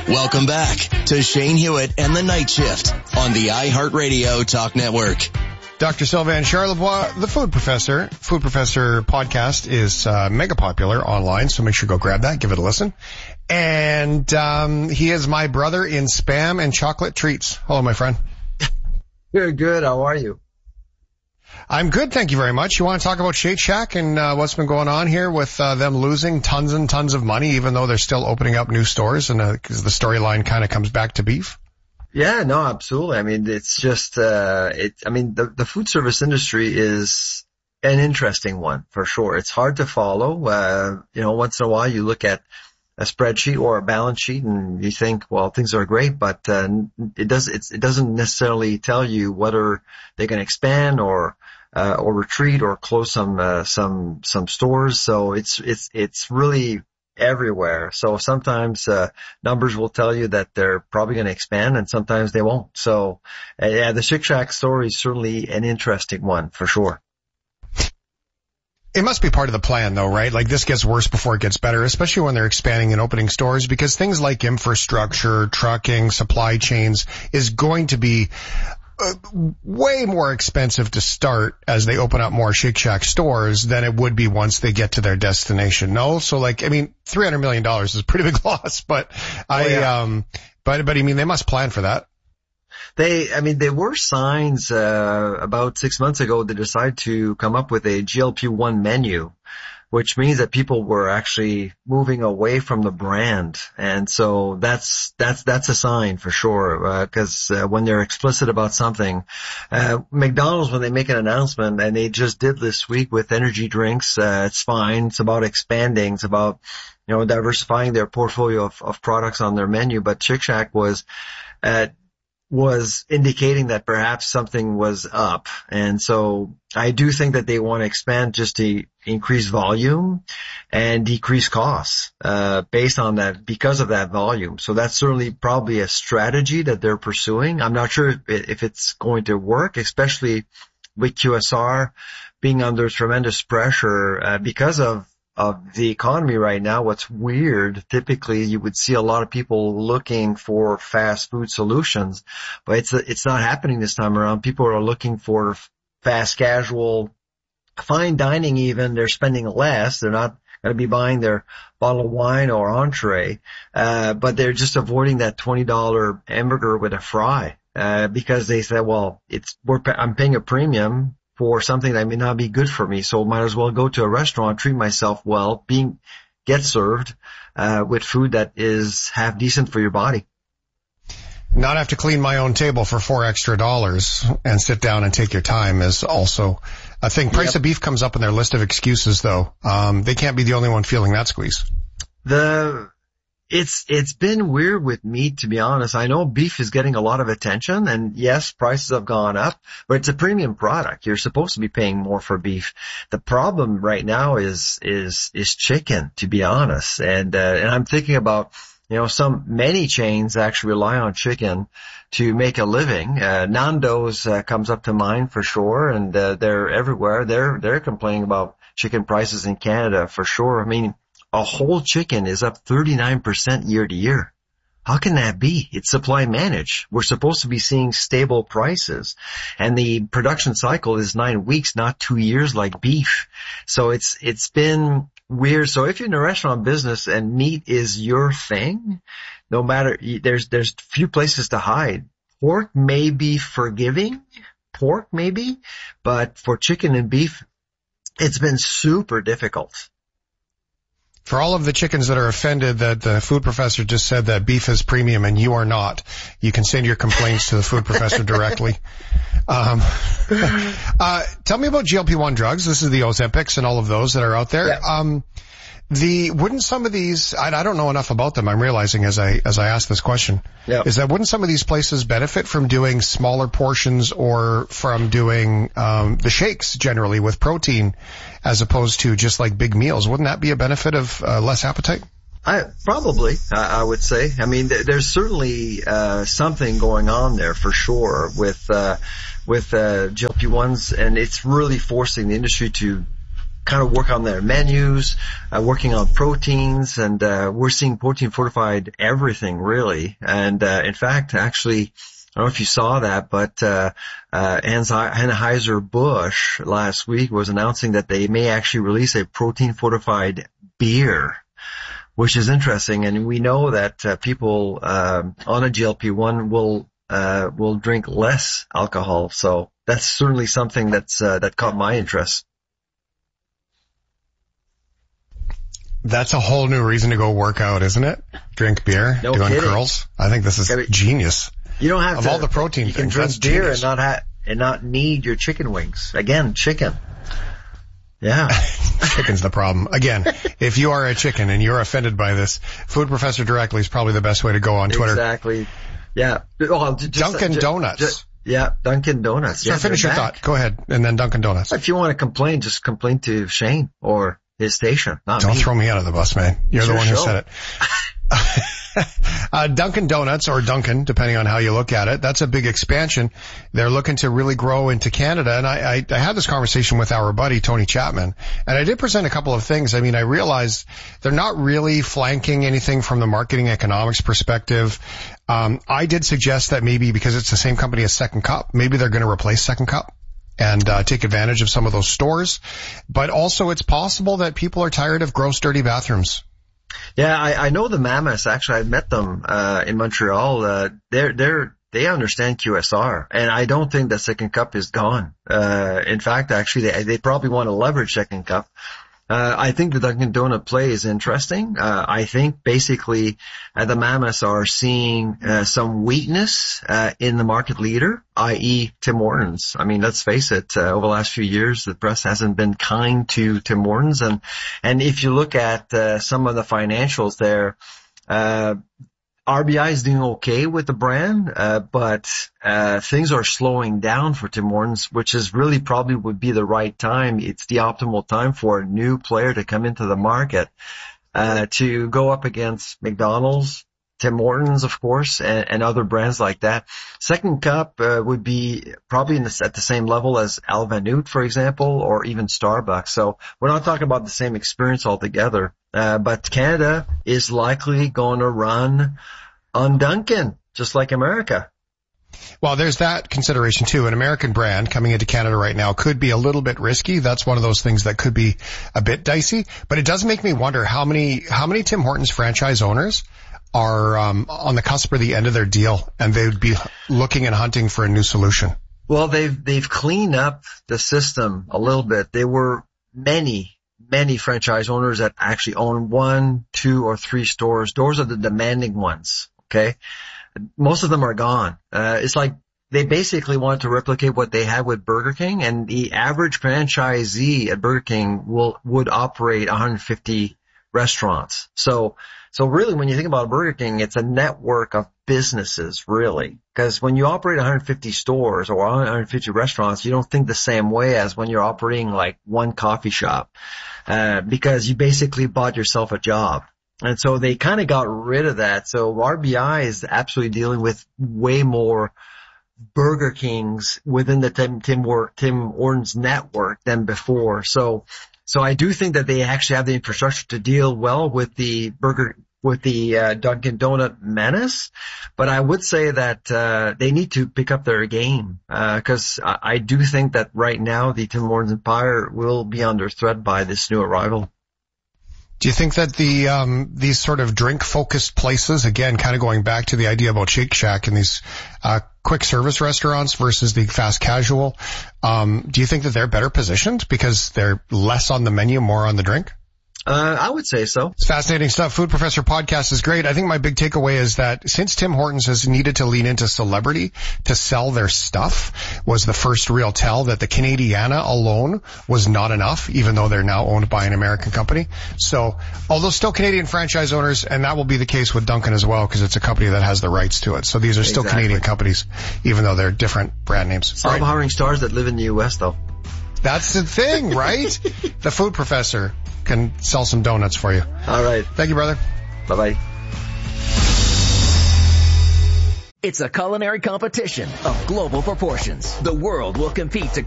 Welcome back to Shane Hewitt and the Night Shift on the iHeartRadio Talk Network. Dr. Sylvain Charlebois, the Food Professor. Food Professor podcast is mega popular online, so make sure you go grab that, give it a listen. And he is my brother in Spam and chocolate treats. Hello, my friend. Good. How are you? I'm good, thank you very much. You want to talk about Shake Shack and what's been going on here with them losing tons and tons of money, even though they're still opening up new stores, and because the storyline kind of comes back to beef? Yeah, no, absolutely. I mean, it's just the food service industry is an interesting one for sure. It's hard to follow. Once in a while you look at a spreadsheet or a balance sheet and you think, well, things are great, but it doesn't necessarily tell you whether they're going to expand or retreat or close some stores. So it's really everywhere. So sometimes numbers will tell you that they're probably going to expand, and sometimes they won't. So the Shake Shack story is certainly an interesting one for sure. It must be part of the plan, though, right? Like, this gets worse before it gets better, especially when they're expanding and opening stores, because things like infrastructure, trucking, supply chains is going to be way more expensive to start as they open up more Shake Shack stores than it would be once they get to their destination. No? So, like, I mean, $300 million is a pretty big loss, but but I mean, they must plan for that. There were signs, about 6 months ago, they decided to come up with a GLP-1 menu, which means that people were actually moving away from the brand. And so that's a sign for sure, because when they're explicit about something, McDonald's, when they make an announcement, and they just did this week with energy drinks, it's fine. It's about expanding. It's about, diversifying their portfolio of products on their menu. But Shake Shack was indicating that perhaps something was up. And so I do think that they want to expand just to increase volume and decrease costs, based on that, because of that volume. So that's certainly probably a strategy that they're pursuing. I'm not sure if it's going to work, especially with QSR being under tremendous pressure, because of the economy right now. What's weird, typically you would see a lot of people looking for fast food solutions, but it's not happening this time around. People are looking for fast casual, fine dining even. They're spending less. They're not going to be buying their bottle of wine or entree, but they're just avoiding that $20 hamburger with a fry, because they said, well, I'm paying a premium for something that may not be good for me, so might as well go to a restaurant, treat myself well, get served with food that is half decent for your body. Not have to clean my own table for $4 extra and sit down and take your time is also a thing. Price of beef comes up in their list of excuses, though. They can't be the only one feeling that squeeze. It's been weird with meat, to be honest. I know beef is getting a lot of attention, and yes, prices have gone up, but it's a premium product. You're supposed to be paying more for beef. The problem right now is chicken, to be honest. And I'm thinking about, many chains actually rely on chicken to make a living. Nando's comes up to mind for sure, and they're everywhere. They're complaining about chicken prices in Canada for sure. I mean, a whole chicken is up 39% year to year. How can that be? It's supply managed. We're supposed to be seeing stable prices, and the production cycle is 9 weeks, not 2 years like beef. So it's been weird. So if you're in a restaurant business and meat is your thing, no matter, there's few places to hide. Pork may be forgiving, but for chicken and beef, it's been super difficult. For all of the chickens that are offended that the food professor just said that beef is premium and you are not, you can send your complaints to the food professor directly. Tell me about GLP-1 drugs. This is the Ozempics and all of those that are out there. Yeah. Wouldn't some of these, I don't know enough about them, I'm realizing as I ask this question, is that wouldn't some of these places benefit from doing smaller portions or from doing the shakes generally with protein as opposed to just like big meals? Wouldn't that be a benefit of less appetite? Probably, I would say. I mean, there's certainly something going on there for sure with GLP-1s, and it's really forcing the industry to kind of work on their menus, working on proteins, and we're seeing protein fortified everything really. And in fact, actually, I don't know if you saw that, but Anheuser-Busch last week was announcing that they may actually release a protein fortified beer, which is interesting. And we know that people on a GLP-1 will drink less alcohol. So that's certainly something that caught my interest. That's a whole new reason to go work out, isn't it? Drink beer, No doing kidding. curls. I think this is genius. You don't have of to, all the protein you can things, drink that's beer genius. and not need your chicken wings. Again, chicken. Yeah. Chicken's the problem. Again, if you are a chicken and you're offended by this, Food Professor directly is probably the best way to go on Twitter. Exactly. Yeah. Well, Dunkin' Donuts. Dunkin' Donuts. So finish your thought. Go ahead. And then Dunkin' Donuts. If you want to complain, just complain to Shane or his station. Not Don't me. throw me out of the bus, man. You're It's the your one who show. said it. Dunkin' Donuts, or Dunkin', depending on how you look at it, that's a big expansion. They're looking to really grow into Canada. And I had this conversation with our buddy, Tony Chapman, and I did present a couple of things. I mean, I realized they're not really flanking anything from the marketing economics perspective. I did suggest that maybe because it's the same company as Second Cup, maybe they're going to replace Second Cup and take advantage of some of those stores. But also it's possible that people are tired of gross, dirty bathrooms. Yeah, I know the Mammoths. Actually, I met them in Montreal. They understand QSR, and I don't think that Second Cup is gone. In fact, actually, they probably want to leverage Second Cup. I think the Dunkin' Donut play is interesting. I think basically the Mammoths are seeing some weakness in the market leader, i.e. Tim Hortons. I mean, let's face it, over the last few years, the press hasn't been kind to Tim Hortons. And if you look at some of the financials there, RBI is doing okay with the brand, but things are slowing down for Tim Hortons, which is really probably would be the right time. It's the optimal time for a new player to come into the market, to go up against McDonald's, Tim Hortons, of course, and other brands like that. Second Cup would be probably at the same level as Alvanute, for example, or even Starbucks. So we're not talking about the same experience altogether. But Canada is likely going to run on Dunkin', just like America. Well, there's that consideration too. An American brand coming into Canada right now could be a little bit risky. That's one of those things that could be a bit dicey. But it does make me wonder how many Tim Hortons franchise owners are on the cusp of the end of their deal, and they would be looking and hunting for a new solution. Well, they've cleaned up the system a little bit. There were many franchise owners that actually own 1, 2, or 3 stores. Those are the demanding ones. Okay. Most of them are gone. It's like they basically want to replicate what they had with Burger King, and the average franchisee at Burger King would operate 150 restaurants. So really when you think about Burger King, it's a network of businesses really. Because when you operate 150 stores or 150 restaurants, you don't think the same way as when you're operating like one coffee shop. Because you basically bought yourself a job. And so they kind of got rid of that. So RBI is absolutely dealing with way more Burger Kings within the Tim Hortons network than before. So I do think that they actually have the infrastructure to deal well with the Dunkin' Donut menace. But I would say that they need to pick up their game, because I do think that right now the Tim Hortons empire will be under threat by this new arrival. Do you think that these sort of drink-focused places, again, kind of going back to the idea about Shake Shack and these quick service restaurants versus the fast casual, do you think that they're better positioned because they're less on the menu, more on the drink? I would say so. It's fascinating stuff. Food Professor podcast is great. I think my big takeaway is that since Tim Hortons has needed to lean into celebrity to sell their stuff, was the first real tell that the Canadiana alone was not enough, even though they're now owned by an American company. So, although still Canadian franchise owners, and that will be the case with Dunkin' as well, because it's a company that has the rights to it. So these are still Canadian companies, even though they're different brand names. Stop hiring stars that live in the U.S. though. That's the thing, right? The Food Professor can sell some donuts for you. All right. Thank you, brother. Bye-bye. It's a culinary competition of global proportions. The world will compete to